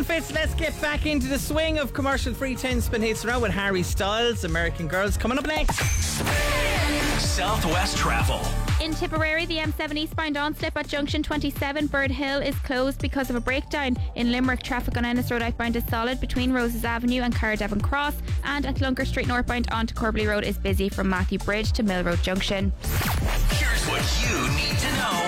One Fits. Let's get back into the swing of commercial-free 10-spin hits now with Harry Styles, American Girls, coming up next. Southwest Travel. In Tipperary, the M7 eastbound on-slip at junction 27 Bird Hill is closed because of a breakdown. In Limerick, traffic on Ennis Road outbound is solid between Roses Avenue and Caradevon Cross, and at Lunker Street northbound onto Corbally Road is busy from Matthew Bridge to Mill Road Junction. Here's what you need to know.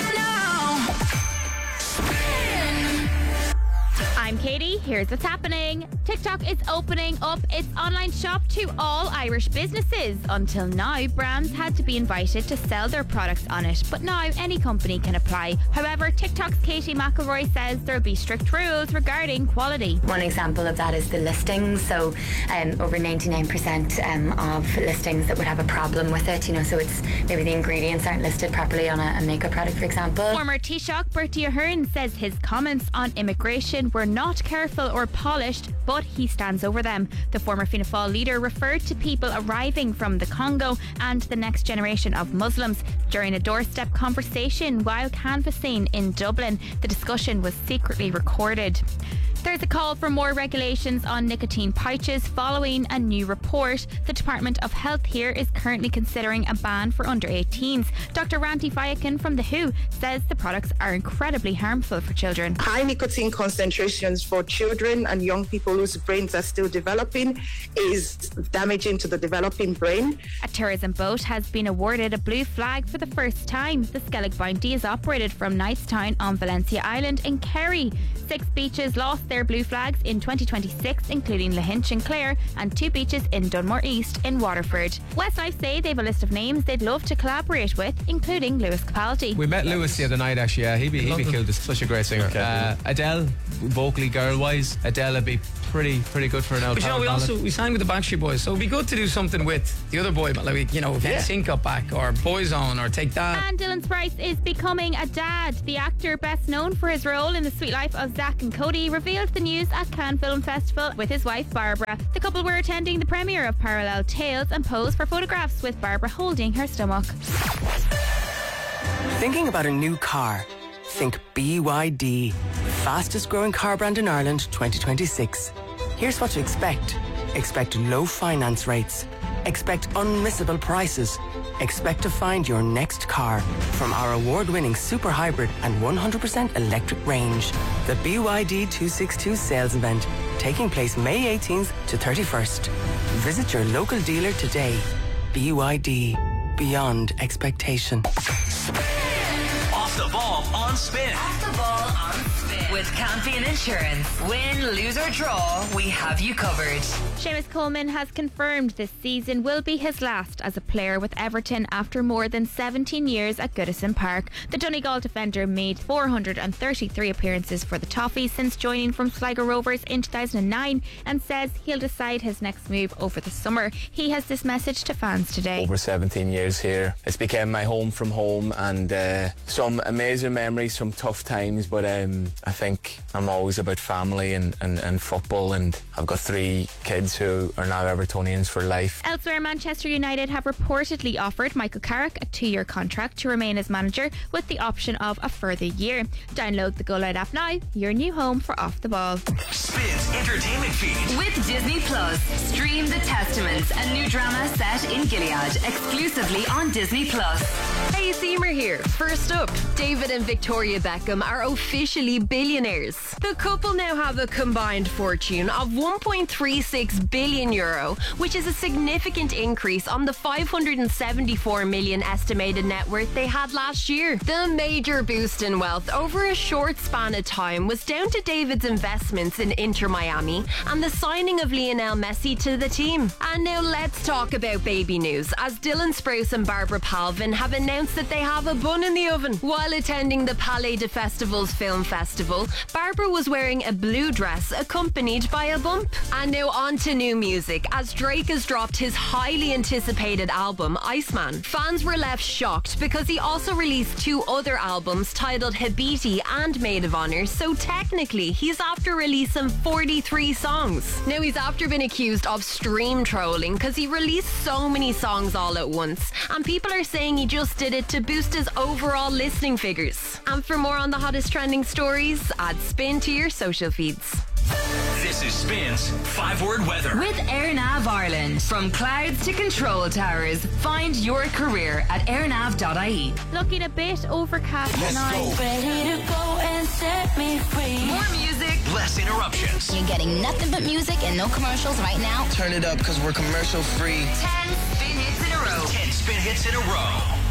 I'm Katie, here's what's happening. TikTok is opening up its online shop to all Irish businesses. Until now, brands had to be invited to sell their products on it, but now any company can apply. However, TikTok's Katie McElroy says there'll be strict rules regarding quality. One example of that is the listings. So over 99% of listings that would have a problem with it, so it's maybe the ingredients aren't listed properly on a makeup product, for example. Former Taoiseach Bertie Ahern says his comments on immigration were not careful or polished, but he stands over them. The former Fianna Fáil leader referred to people arriving from the Congo and the next generation of Muslims during a doorstep conversation while canvassing in Dublin. The discussion was secretly recorded. There's a call for more regulations on nicotine pouches following a new report. The Department of Health here is currently considering a ban for under 18s. Dr. Randy Fiakin from The WHO says the products are incredibly harmful for children. High nicotine concentrations for children and young people whose brains are still developing is damaging to the developing brain. A tourism boat has been awarded a blue flag for the first time. The Skellig Bounty is operated from Knightstown on Valencia Island in Kerry. 6 beaches lost their blue flags in 2026, including Lahinch and Clare, and 2 beaches in Dunmore East in Waterford. Westlife say they have a list of names they'd love to collaborate with, including Lewis Capaldi. We met Lewis the other night, actually. Yeah, he'd be cool. He's such a great singer. Adele, vocally, girl-wise, Adele would be pretty good for an album. But we sang with the Backstreet Boys, so it'd be good to do something with the other boy, like Sync Up Back or Boyzone or Take That. And Dylan Sprice is becoming a dad. The actor, best known for his role in The Sweet Life of Zack and Cody, revealed the news at Cannes Film Festival with his wife Barbara. The couple were attending the premiere of Parallel Tales and posed for photographs with Barbara holding her stomach. Thinking about a new car? Think BYD, fastest growing car brand in Ireland 2026. Here's what to expect. Expect low finance rates. Expect unmissable prices. Expect to find your next car from our award-winning super hybrid and 100% electric range. The BYD 262 sales event, taking place May 18th to 31st. Visit your local dealer today. BYD, beyond expectation. Off the ball on spin. Off the ball on spin. With Campion Insurance. Win, lose or draw, we have you covered. Seamus Coleman has confirmed this season will be his last as a player with Everton after more than 17 years at Goodison Park. The Donegal defender made 433 appearances for the Toffees since joining from Sligo Rovers in 2009 and says he'll decide his next move over the summer. He has this message to fans today. Over 17 years here. It's become my home from home, and some amazing memories, some tough times, but I think I'm always about family and football, and I've got 3 kids who are now Evertonians for life. Elsewhere, Manchester United have reportedly offered Michael Carrick a 2-year contract to remain as manager with the option of a further year. Download the Go Loud app now, your new home for Off the Ball. Spins entertainment feed. With Disney Plus, stream The Testaments, a new drama set in Gilead, exclusively on Disney Plus. Hey, Seymour here. First up, David and Victoria Beckham are officially billionaires. The couple now have a combined fortune of €1.36 billion, which is a significant increase on the $574 million estimated net worth they had last year. The major boost in wealth over a short span of time was down to David's investments in Inter Miami and the signing of Lionel Messi to the team. And now let's talk about baby news, as Dylan Sprouse and Barbara Palvin have announced that they have a bun in the oven. While attending the Palais de Festivals Film Festival, Barbara was wearing a blue dress accompanied by a bump. And now on to new music, as Drake has dropped his highly anticipated album, Iceman. Fans were left shocked because he also released 2 other albums titled Habiti and Maid of Honor, so technically he's after releasing 43 songs. Now he's after been accused of stream trolling because he released so many songs all at once, and people are saying he just did it to boost his overall listening figures. And for more on the hottest trending stories, add Spin to your social feeds. This is Spins 5-word weather. With AirNav Ireland. From clouds to control towers, find your career at airnav.ie. Looking a bit overcast tonight. Ready to go and set me free. More music, less interruptions. You're getting nothing but music and no commercials right now. Turn it up because we're commercial free. 10 spin hits in a row. 10 spin hits in a row.